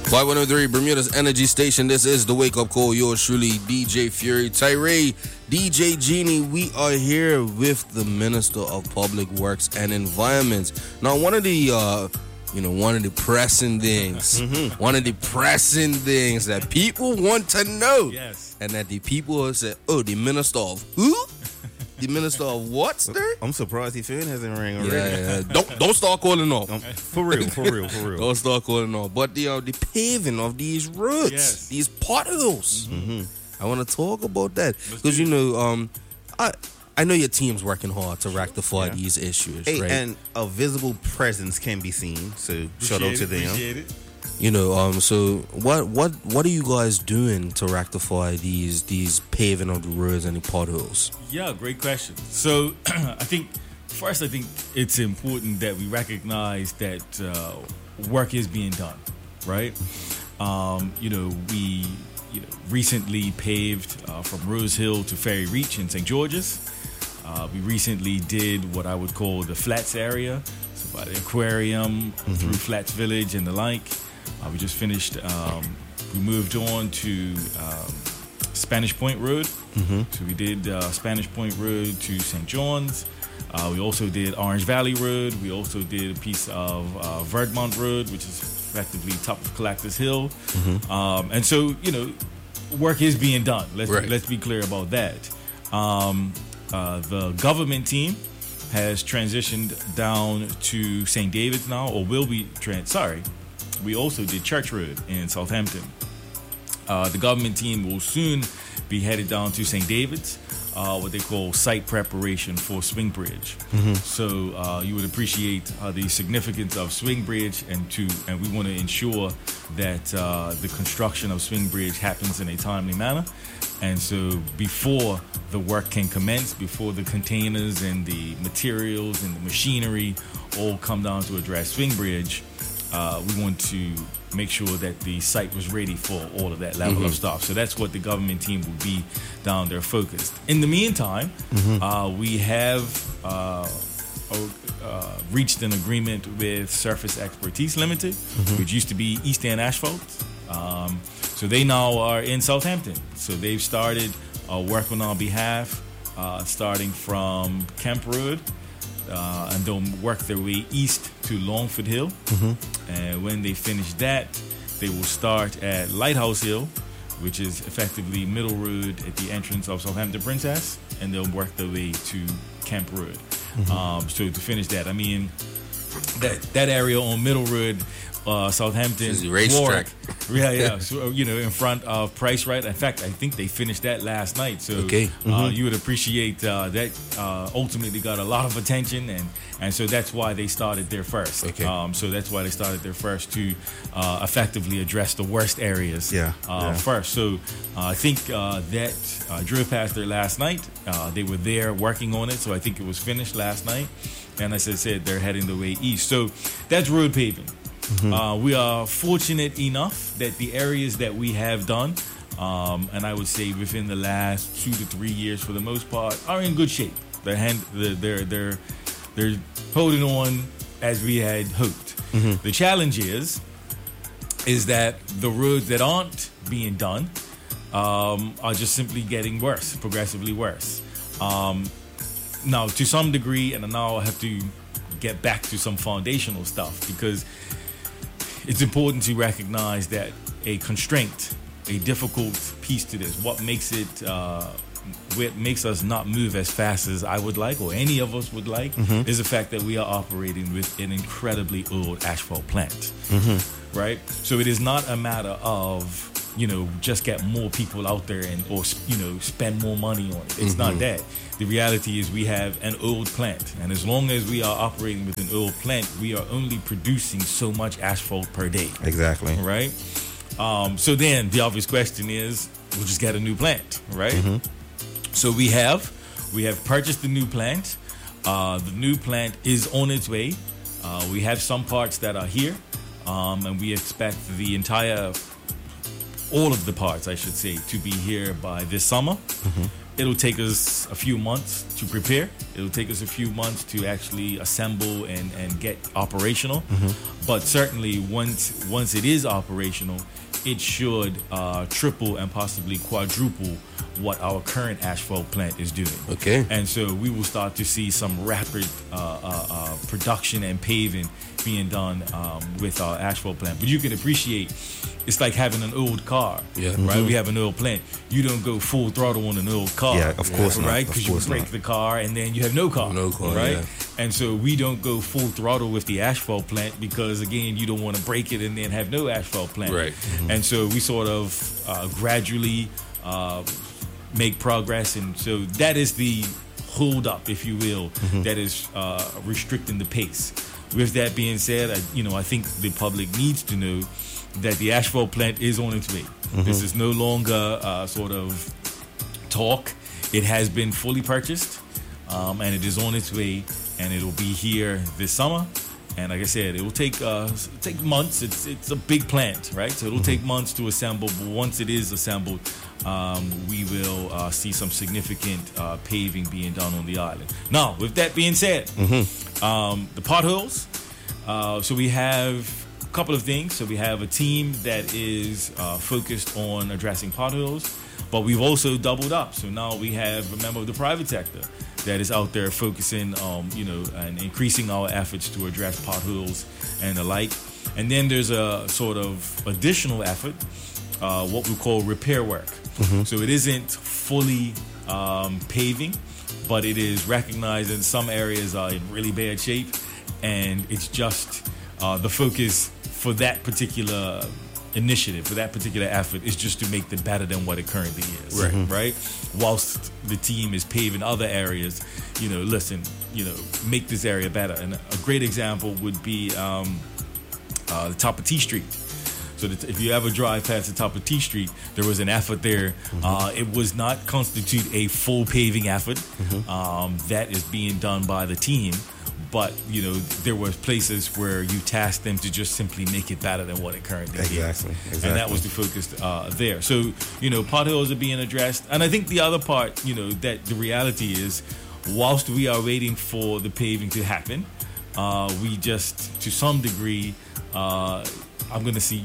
513 Bermuda's Energy Station. This is the Wake Up Call. Yours truly, DJ Fury, Tyree, DJ Genie. We are here with the Minister of Public Works and Environment. Now, one of the pressing things, that people want to know, yes, and that the people have said, "Oh, the Minister of who? The Minister of what, sir?" I'm surprised his phone hasn't rang already. Yeah. Don't start calling off. For real. Don't start calling off. But the paving of these roads, yes, these potholes. Mm-hmm. I want to talk about that because I know your team's working hard to rectify these issues, Hey, right? and a visible presence can be seen. So shout out to them. Appreciate it. So what are you guys doing to rectify these paving of the roads and the potholes? Yeah, great question. So I think it's important that we recognize that work is being done, right? We recently paved from Rose Hill to Ferry Reach in St. George's. We recently did what I would call the Flats area, so by the aquarium, through Flats Village and the like. We just finished, we moved on to Spanish Point Road. So we did Spanish Point Road to St. John's. We also did Orange Valley Road. We also did a piece of Verdmont Road, which is effectively top of Collectors Hill. And so, work is being done. Let's be clear about that. The government team has transitioned down to St. David's now, or will be we also did Church Road in Southampton. The government team will soon be headed down to St. David's, what they call site preparation for Swing Bridge. So you would appreciate the significance of Swing Bridge, and we want to ensure that the construction of Swing Bridge happens in a timely manner. And so before the work can commence, before the containers and the materials and the machinery all come down to address Swing Bridge, we want to make sure that the site was ready for all of that level of stuff. So that's what the government team will be down there focused. In the meantime, we have reached an agreement with Surface Expertise Limited, which used to be East End Asphalt. So they now are in Southampton. So they've started work on our behalf, starting from Kemp Road, and they'll work their way east to Longford Hill. And when they finish that, they will start at Lighthouse Hill, which is effectively Middle Road at the entrance of Southampton Princess, and they'll work their way to Kemp Road. So to finish that, I mean, that area on Middle Road, Southampton, Warwick. Yeah. So, in front of Price Right. In fact, I think they finished that last night. So you would appreciate that. Ultimately, got a lot of attention, and so that's why they started there first. So that's why they started there first to effectively address the worst areas first. So I think that drove past there last night. They were there working on it, so I think it was finished last night. And as I said, they're heading the way east. So that's road paving. We are fortunate enough that the areas that we have done, and I would say within the last 2 to 3 years for the most part, are in good shape. They're holding on as we had hoped. The challenge is that the roads that aren't being done are just simply getting worse, progressively worse. Now, to some degree, and now I have to get back to some foundational stuff, because it's important to recognize that a constraint, a difficult piece to this, what makes us not move as fast as I would like, or any of us would like, is the fact that we are operating with an incredibly old asphalt plant, right? So it is not a matter of, just get more people out there or spend more money on it. It's not that. The reality is we have an old plant, and as long as we are operating with an old plant, we are only producing so much asphalt per day. Exactly. Right? So then the obvious question is, we'll just get a new plant, right? So we have purchased the new plant. The new plant is on its way. We have some parts that are here, and we expect all of the parts, I should say, to be here by this summer. it'll take us a few months to prepare. It'll take us a few months to actually assemble and get operational. But certainly once it is operational, it should triple and possibly quadruple what our current asphalt plant is doing. Okay. And so we will start to see some rapid production and paving being done with our asphalt plant. But you can appreciate, it's like having an old car, right? We have an oil plant. You don't go full throttle on an old car. Yeah, of course not. Right? Because you break the car and then you have no car. No car, right? yeah. And so we don't go full throttle with the asphalt plant because, again, you don't want to break it and then have no asphalt plant. Right. And so we sort of gradually make progress. And so that is the hold up, if you will, that is restricting the pace. With that being said, I think the public needs to know that the asphalt plant is on its way. This is no longer sort of talk. It has been fully purchased, and it is on its way, and it'll be here this summer. And like I said, it will take months. It's a big plant, right? So it'll take months to assemble. But once it is assembled, we will see some significant paving being done on the island. Now, with that being said, the potholes. So we have a couple of things. So we have a team that is focused on addressing potholes, but we've also doubled up. So now we have a member of the private sector that is out there focusing, and increasing our efforts to address potholes and the like. And then there's a sort of additional effort, what we call repair work. So it isn't fully paving, but it is recognizing some areas are in really bad shape, and it's just the focus for that particular initiative, for that particular effort, is just to make it better than what it currently is. Right? Whilst the team is paving other areas, make this area better. And a great example would be the top of T Street. So if you ever drive past the top of T Street, there was an effort there. It was not constitute a full paving effort. That is being done by the team. But, there were places where you tasked them to just simply make it better than what it currently is. Exactly. And that was the focus there. So, potholes are being addressed. And I think the other part, that the reality is, whilst we are waiting for the paving to happen, we just, to some degree, I'm going to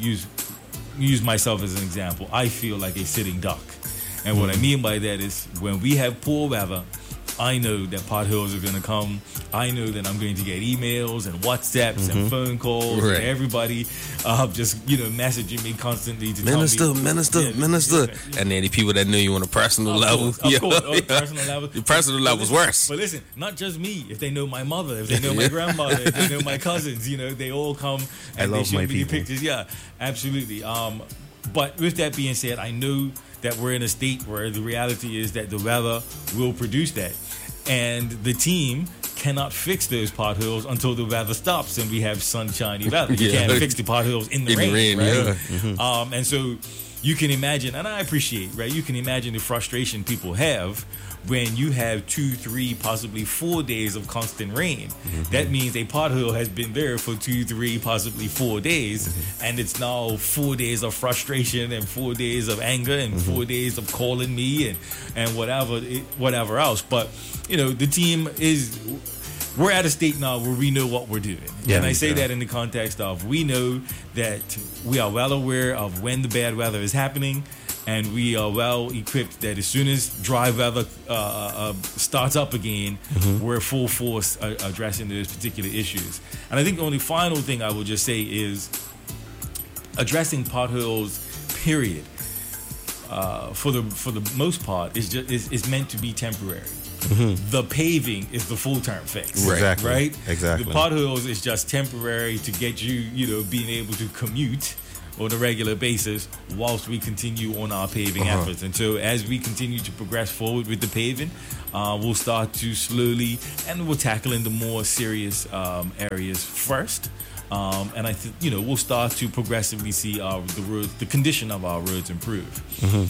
use myself as an example. I feel like a sitting duck. And what I mean by that is, when we have poor weather, I know that potholes are going to come. I know that I'm going to get emails and WhatsApps and phone calls and everybody just, messaging me constantly to Minister. tell me. Minister. And then the people that know you on a personal level. Of course. Personal level. The personal level's worse. But listen, not just me. If they know my mother, if they know my grandmother, if they know my cousins, they all come and they show me pictures. Yeah, absolutely. But with that being said, I know that we're in a state where the reality is that the weather will produce that. And the team cannot fix those potholes until the weather stops and we have sunshiny weather. You can't fix the potholes in the rain, right? And so you can imagine, and I appreciate, right? You can imagine the frustration people have when you have 2, 3, possibly 4 days of constant rain. That means a pothole has been there for 2, 3, possibly 4 days, and it's now 4 days of frustration and 4 days of anger and 4 days of calling me and whatever else. But the team we're at a state now where we know what we're doing. And I say that in the context of, we know that we are well aware of when the bad weather is happening, and we are well equipped that as soon as dry weather starts up again, we're full force addressing those particular issues. And I think the only final thing I will just say is addressing potholes, period, for the most part, is meant to be temporary. The paving is the full-term fix. Right? Exactly. The potholes is just temporary to get you, being able to commute on a regular basis whilst we continue on our paving efforts. And so as we continue to progress forward with the paving, we'll start to slowly, and we're tackling the more serious areas first. And I think, we'll start to progressively see the condition of our roads improve.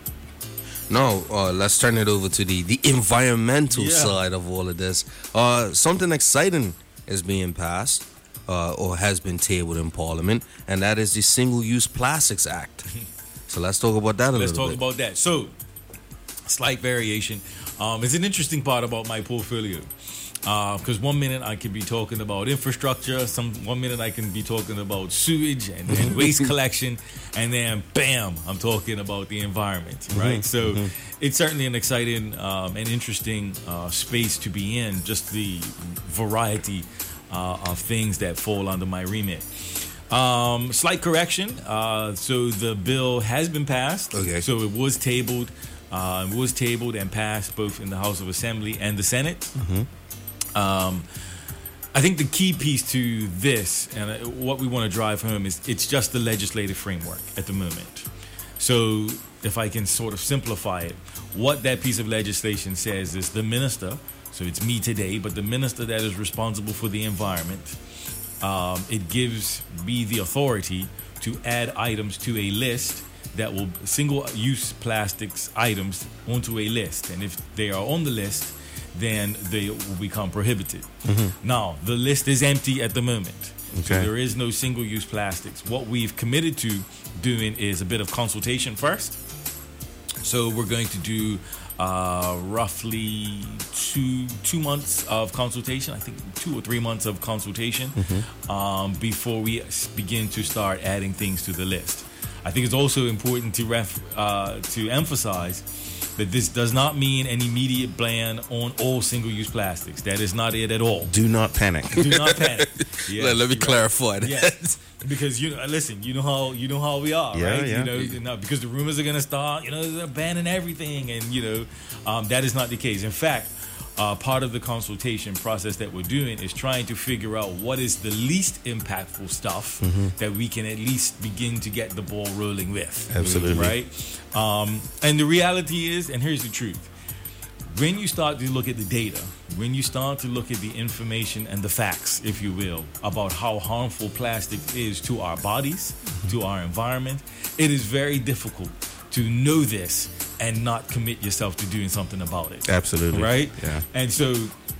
Now, let's turn it over to the environmental side of all of this. Something exciting is being passed, or has been tabled in Parliament, and that is the Single-Use Plastics Act. So let's talk about that a little bit. Let's talk about that. So, Slight variation. It's an interesting part about my portfolio. Because 1 minute I could be talking about infrastructure, 1 minute I can be talking about sewage and waste collection, and then bam, I'm talking about the environment, right? So it's certainly an exciting and interesting space to be in, just the variety of things that fall under my remit. Slight correction. So the bill has been passed. Okay. So it was tabled. And passed both in the House of Assembly and the Senate. I think the key piece to this and what we want to drive home is it's just the legislative framework at the moment. So if I can sort of simplify it, what that piece of legislation says is the minister, so it's me today, but the minister that is responsible for the environment, it gives me the authority to add items to a list that will single-use plastics items onto a list. And if they are on the list, then they will become prohibited. Now, the list is empty at the moment. Okay. So there is no single-use plastics. What we've committed to doing is a bit of consultation first. So we're going to do roughly two months of consultation, I think 2 or 3 months of consultation before we begin to start adding things to the list. I think it's also important to emphasize that this does not mean an immediate ban on all single-use plastics. That is not it at all. Do not panic. Do not panic. Yes, let me clarify that. Yes. Because listen, you know how we are, right? Yeah. Because the rumors are gonna start. They're banning everything, and that is not the case. In fact, part of the consultation process that we're doing is trying to figure out what is the least impactful stuff that we can at least begin to get the ball rolling with. Absolutely. Right? And the reality is, and here's the truth, when you start to look at the data, when you start to look at the information and the facts, if you will, about how harmful plastic is to our bodies, to our environment, it is very difficult to know this and not commit yourself to doing something about it. Absolutely. Right? Yeah. And so,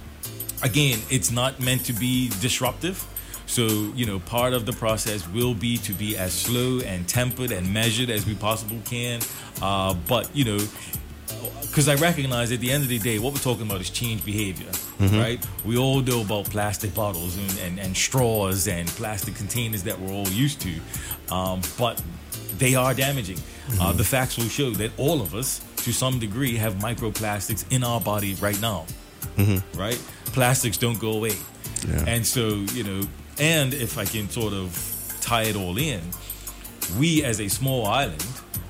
again, it's not meant to be disruptive. So, part of the process will be to be as slow and tempered and measured as we possibly can. But, because I recognize at the end of the day, what we're talking about is change behavior, right? We all know about plastic bottles and straws and plastic containers that we're all used to. But they are damaging. The facts will show that all of us, to some degree, have microplastics in our body right now, right? Plastics don't go away. Yeah. And so, and if I can sort of tie it all in, we as a small island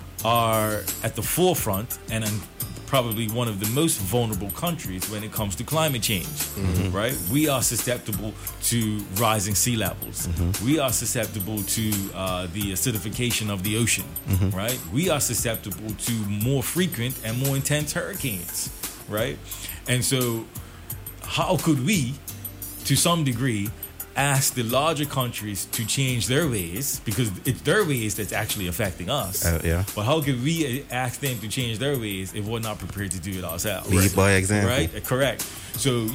are at the forefront and probably one of the most vulnerable countries when it comes to climate change, right? We are susceptible to rising sea levels. We are susceptible to the acidification of the ocean, right? We are susceptible to more frequent and more intense hurricanes, right? And so how could we, to some degree, ask the larger countries to change their ways, because it's their ways that's actually affecting us. Yeah. But how can we ask them to change their ways if we're not prepared to do it ourselves? Lead by example. Right? Correct. So,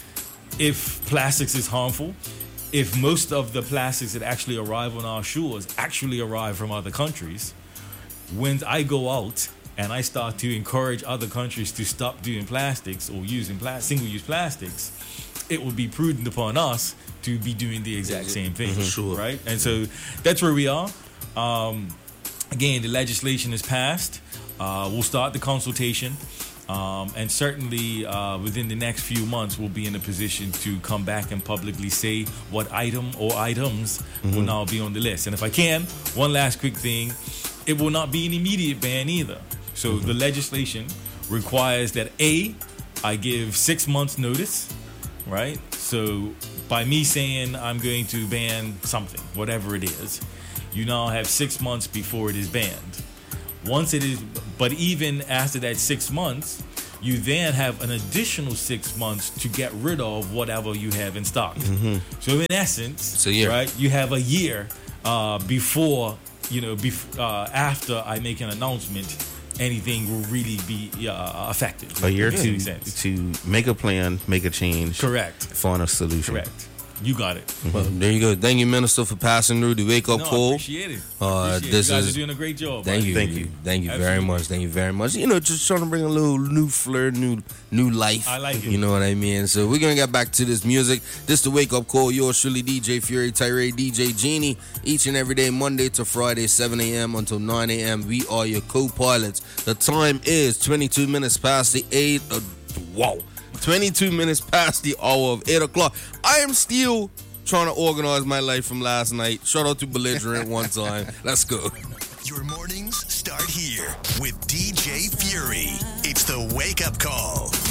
if plastics is harmful, if most of the plastics that actually arrive on our shores actually arrive from other countries, when I go out and I start to encourage other countries to stop doing plastics or using single-use plastics, it will be prudent upon us to be doing the exact same thing, right? And so that's where we are. Again, the legislation is passed. We'll start the consultation, and certainly within the next few months, we'll be in a position to come back and publicly say what item or items will now be on the list. And if I can, one last quick thing, it will not be an immediate ban either. So the legislation requires that I give 6 months notice, right? So by me saying I'm going to ban something, whatever it is, you now have 6 months before it is banned. Once it is, but even after that 6 months, you then have an additional 6 months to get rid of whatever you have in stock. So in essence, right, you have a year before, after I make an announcement, anything will really be effective. A year to make a plan, make a change. Correct. Find a solution. Correct. You got it. Well, there you go. Thank you, Minister, for passing through the wake up call. Appreciate it. This you guys is are doing a great job. Thank you very much. Thank you very much. You know, just trying to bring a little new flair, new life. I like it. You know what I mean? So we're gonna get back to this music. This the wake up call. Yours truly, DJ Fury, Tyree, DJ Genie. Each and every day, Monday to Friday, 7 a.m. until 9 a.m. We are your co-pilots. The time is 22 minutes past the 22 minutes past the hour of 8 o'clock. I am still trying to organize my life from last night. Shout out to Belligerent one time. Let's go. Your mornings start here with DJ Fury. It's the wake up call.